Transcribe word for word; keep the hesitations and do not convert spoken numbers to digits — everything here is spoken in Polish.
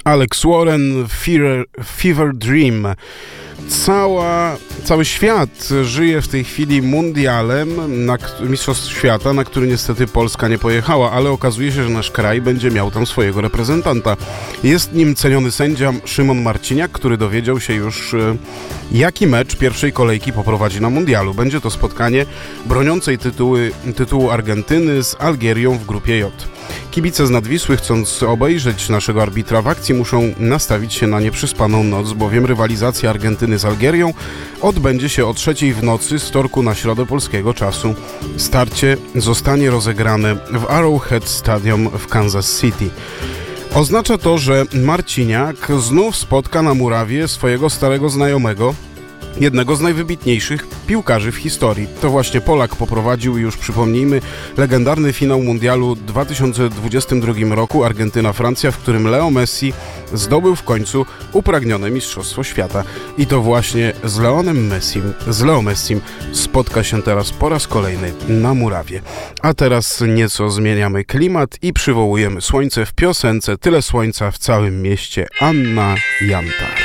Alex Warren, Fever, Fever Dream. Cała, cały świat żyje w tej chwili mundialem, na, mistrzostw świata, na który niestety Polska nie pojechała, ale okazuje się, że nasz kraj będzie miał tam swojego reprezentanta. Jest nim ceniony sędzia Szymon Marciniak, który dowiedział się już, jaki mecz pierwszej kolejki poprowadzi na mundialu. Będzie to spotkanie broniącej tytuły, tytułu Argentyny z Algierią w grupie J. Kibice z Nadwisły, chcąc obejrzeć naszego arbitra w akcji, muszą nastawić się na nieprzyspaną noc, bowiem rywalizacja Argentyny z Algierią odbędzie się o trzeciej w nocy z wtorku na środę polskiego czasu. Starcie zostanie rozegrane w Arrowhead Stadium w Kansas City. Oznacza to, że Marciniak znów spotka na murawie swojego starego znajomego, jednego z najwybitniejszych piłkarzy w historii. To właśnie Polak poprowadził już, przypomnijmy, legendarny finał mundialu w dwa tysiące dwudziestym drugim roku Argentyna-Francja, w którym Leo Messi zdobył w końcu upragnione mistrzostwo świata. I to właśnie z Leonem Messim, z Leo Messim spotka się teraz po raz kolejny na murawie. A teraz nieco zmieniamy klimat i przywołujemy słońce w piosence Tyle słońca w całym mieście, Anna Jantar.